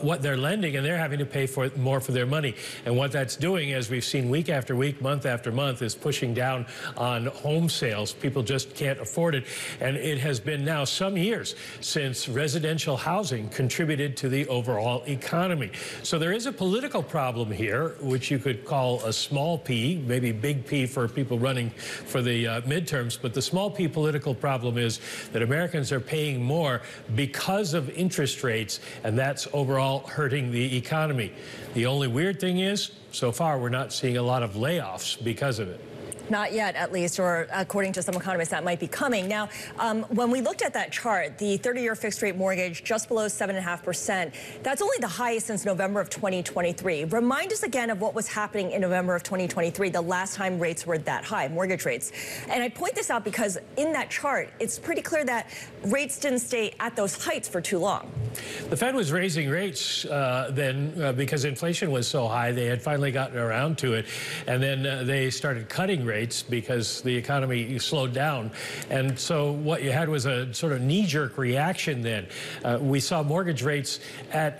what they're lending, and they're having to pay for more for their money. And what that's doing, as we've seen week after week, month after month, is pushing down on home sales. People just can't afford it. And it has been now some years since residential housing contributed to the overall economy. So there is a political problem here, which you could call a small p, maybe big P for people running for the midterms. But the small p political problem is that Americans are paying more because of interest rates, and that's overall hurting the economy. The only weird thing is, so far, we're not seeing a lot of layoffs because of it. Not yet, at least, or according to some economists, that might be coming. Now, when we looked at that chart, the 30-year fixed-rate mortgage just below 7.5%, that's only the highest since November of 2023. Remind us again of what was happening in November of 2023, the last time rates were that high, mortgage rates. And I point this out because in that chart, it's pretty clear that rates didn't stay at those heights for too long. The Fed was raising rates then because inflation was so high. They had finally gotten around to it, and then they started cutting rates because the economy slowed down. And so what you had was a sort of knee-jerk reaction then. We saw mortgage rates at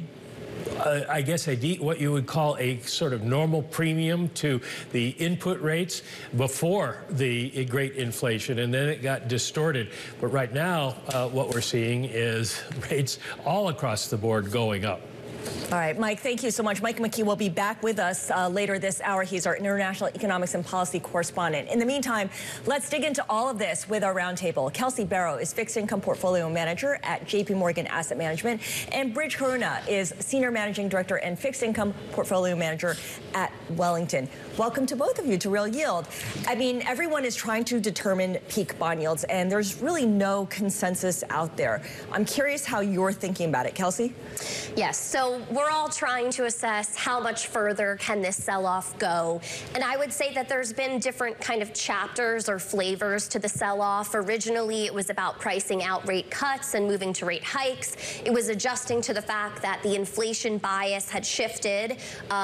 I guess what you would call a sort of normal premium to the input rates before the great inflation, and then it got distorted. But right now, what we're seeing is rates all across the board going up. All right, Mike, thank you so much. Mike McKee will be back with us later this hour. He's our international economics and policy correspondent. In the meantime, let's dig into all of this with our roundtable. Kelsey Barrow is fixed income portfolio manager at JP Morgan Asset Management, and Bridge Karuna is senior managing director and fixed income portfolio manager at Wellington. Welcome to both of you to Real Yield. I mean, everyone is trying to determine peak bond yields, and there's really no consensus out there. I'm curious how you're thinking about it, Kelsey. Yes, so we're all trying to assess how much further can this sell-off go. And I would say that there's been different kind of chapters or flavors to the sell-off. Originally, it was about pricing out rate cuts and moving to rate hikes. It was adjusting to the fact that the inflation bias had shifted.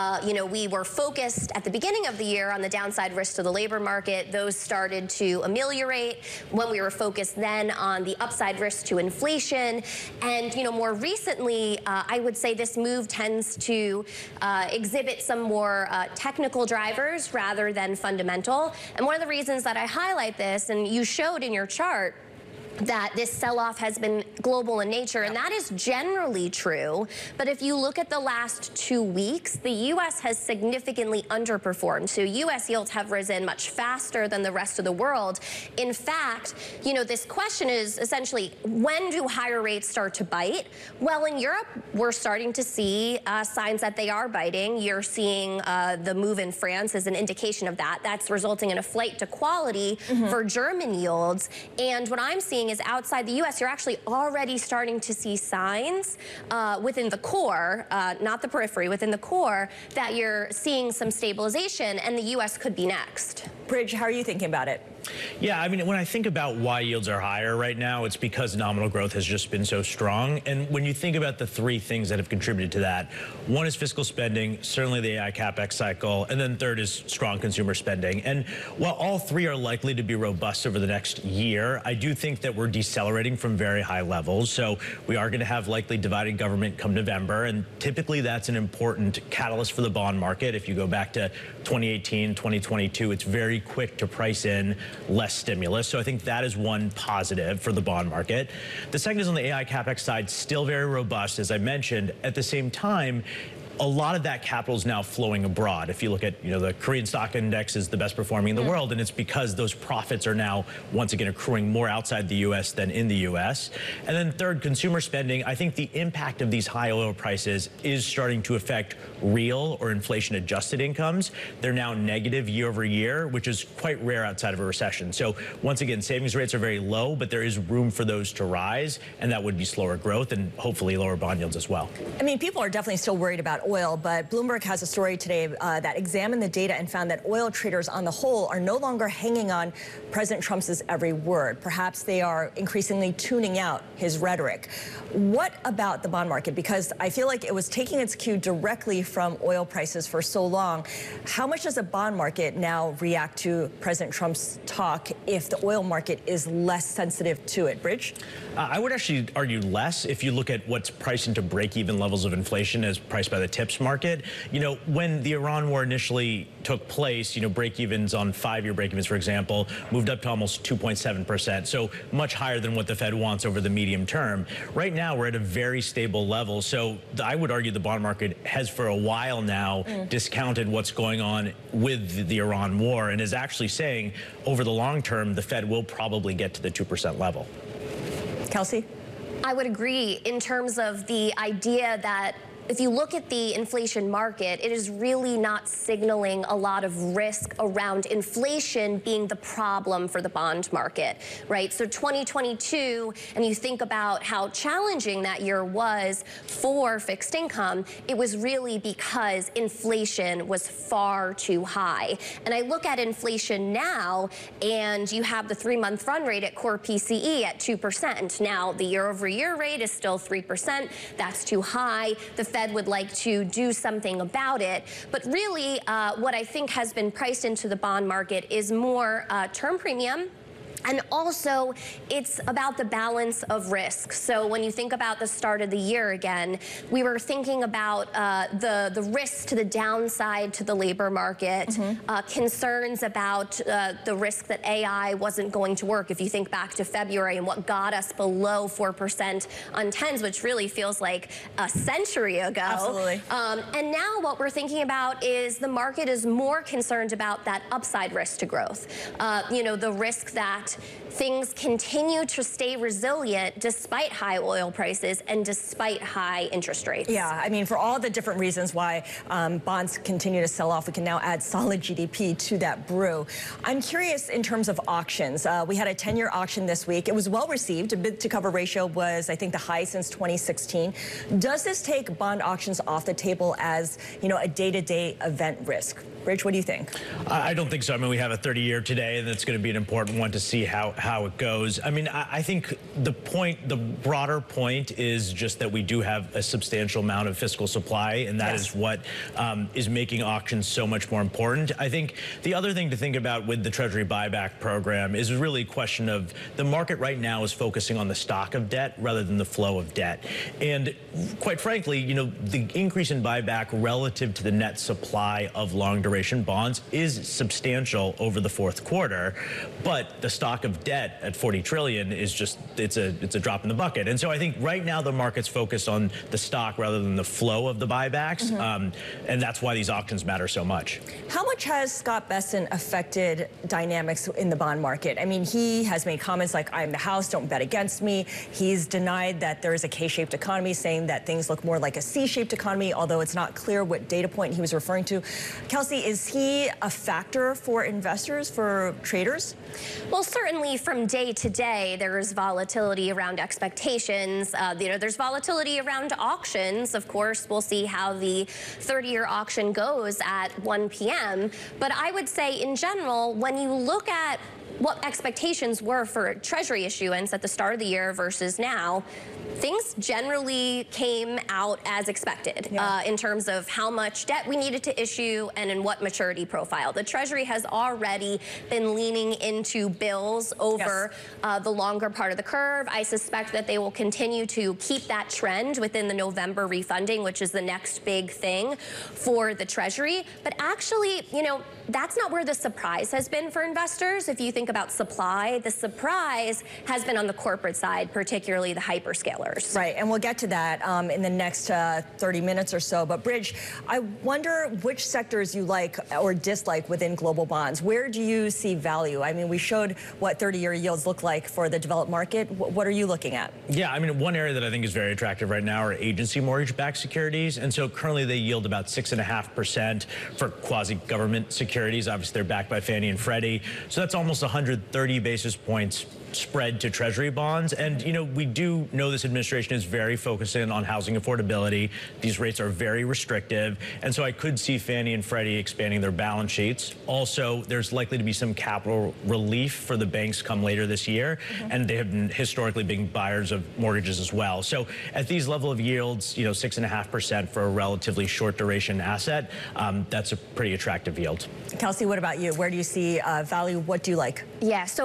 We were focused at the beginning of the year on the downside risks to the labor market. Those started to ameliorate when we were focused then on the upside risks to inflation. And, more recently, I would say this move tends to exhibit some more technical drivers rather than fundamental. And one of the reasons that I highlight this, and you showed in your chart, that this sell-off has been global in nature, and that is generally true. But if you look at the last 2 weeks, the U.S. has significantly underperformed. So U.S. yields have risen much faster than the rest of the world. In fact, this question is essentially, when do higher rates start to bite? Well, in Europe, we're starting to see signs that they are biting. You're seeing the move in France as an indication of that. That's resulting in a flight to quality for German yields. And what I'm seeing is outside the U.S., you're actually already starting to see signs within the core, not the periphery, within the core, that you're seeing some stabilization, and the U.S. could be next. Bridge, how are you thinking about it? Yeah, I mean, when I think about why yields are higher right now, it's because nominal growth has just been so strong. And when you think about the three things that have contributed to that, one is fiscal spending, certainly the AI CapEx cycle, and then third is strong consumer spending. And while all three are likely to be robust over the next year, I do think that we're decelerating from very high levels. So we are going to have likely divided government come November, and typically that's an important catalyst for the bond market. If you go back to 2018, 2022, it's very quick to price in less stimulus. So I think that is one positive for the bond market. The second is on the AI CapEx side, still very robust, as I mentioned. At the same time, a lot of that capital is now flowing abroad. If you look at, the Korean stock index is the best performing in the world, and it's because those profits are now, once again, accruing more outside the U.S. than in the U.S. And then third, consumer spending. I think the impact of these high oil prices is starting to affect real or inflation-adjusted incomes. They're now negative year over year, which is quite rare outside of a recession. So once again, savings rates are very low, but there is room for those to rise, and that would be slower growth and hopefully lower bond yields as well. I mean, people are definitely still worried about oil, but Bloomberg has a story today that examined the data and found that oil traders on the whole are no longer hanging on President Trump's every word. Perhaps they are increasingly tuning out his rhetoric. What about the bond market? Because I feel like it was taking its cue directly from oil prices for so long. How much does the bond market now react to President Trump's talk if the oil market is less sensitive to it? Bridge? I would actually argue less if you look at what's priced into break-even levels of inflation as priced by the TIPS market. You know, when the Iran war initially took place, you know, break-evens on 5-year break-evens, for example, moved up to almost 2.7%, so much higher than what the Fed wants over the medium term. Right now, we're at a very stable level, so I would argue the bond market has for a while now discounted what's going on with the Iran war and is actually saying over the long term, the Fed will probably get to the 2% level. Kelsey? I would agree in terms of the idea that if you look at the inflation market, it is really not signaling a lot of risk around inflation being the problem for the bond market, right? So 2022, and you think about how challenging that year was for fixed income, it was really because inflation was far too high. And I look at inflation now, and you have the 3-month run rate at core PCE at 2%. Now, the year-over-year rate is still 3%. That's too high. The Fed would like to do something about it. But really, what I think has been priced into the bond market is more term premium. And also, it's about the balance of risk. So when you think about the start of the year again, we were thinking about the risks to the downside to the labor market, concerns about the risk that AI wasn't going to work. If you think back to February and what got us below 4% on 10s, which really feels like a century ago. Absolutely. And now what we're thinking about is the market is more concerned about that upside risk to growth. You know, the risk that things continue to stay resilient despite high oil prices and despite high interest rates. Yeah, I mean, for all the different reasons why bonds continue to sell off, we can now add solid GDP to that brew. I'm curious in terms of auctions. We had a 10-year auction this week. It was well received. A bid to cover ratio was, I think, the highest since 2016. Does this take bond auctions off the table as, you know, a day-to-day event risk? Bridge, what do you think? I don't think so. I mean, we have a 30-year today, and it's going to be an important one to see how it goes. I mean, I think the broader point is just that we do have a substantial amount of fiscal supply, and that is what is making auctions so much more important. I think the other thing to think about with the Treasury buyback program is really a question of the market right now is focusing on the stock of debt rather than the flow of debt. And quite frankly, you know, the increase in buyback relative to the net supply of long-duration bonds is substantial over the fourth quarter, but the stock of debt at 40 trillion is just, it's a drop in the bucket. And so I think right now the market's focused on the stock rather than the flow of the buybacks, and that's why these auctions matter so much. How much has Scott Bessent affected dynamics in the bond market? I mean, he has made comments like, I'm the House, don't bet against me. He's denied that there is a K-shaped economy, saying that things look more like a C-shaped economy, although it's not clear what data point he was referring to. Kelsey, is he a factor for investors, for traders? Well, certainly from day to day, there is volatility around expectations. You know, there's volatility around auctions. Of course, we'll see how the 30-year auction goes at 1 p.m. But I would say in general, when you look at what expectations were for Treasury issuance at the start of the year versus now, things generally came out as expected in terms of how much debt we needed to issue and in what maturity profile. The Treasury has already been leaning into bills over the longer part of the curve. I suspect that they will continue to keep that trend within the November refunding, which is the next big thing for the Treasury. But actually, you know, that's not where the surprise has been for investors. If you think about supply, the surprise has been on the corporate side, particularly the hyperscalers. Right, and we'll get to that in the next 30 minutes or so. But Bridge, I wonder which sectors you like or dislike within global bonds. Where do you see value? I mean, we showed what 30-year yields look like for the developed market. What are you looking at? Yeah, I mean, one area that I think is very attractive right now are agency mortgage-backed securities. And so currently they yield about 6.5% for quasi-government securities. Obviously, they're backed by Fannie and Freddie. So that's almost 130 basis points spread to Treasury bonds. And, we do know this administration is very focused in on housing affordability. These rates are very restrictive. And so I could see Fannie and Freddie expanding their balance sheets. Also, there's likely to be some capital relief for the banks come later this year. And they have been historically been buyers of mortgages as well. So at these level of yields, 6.5% for a relatively short duration asset, that's a pretty attractive yield. Kelsey, what about you? Where do you see value? What do you like? Yeah, so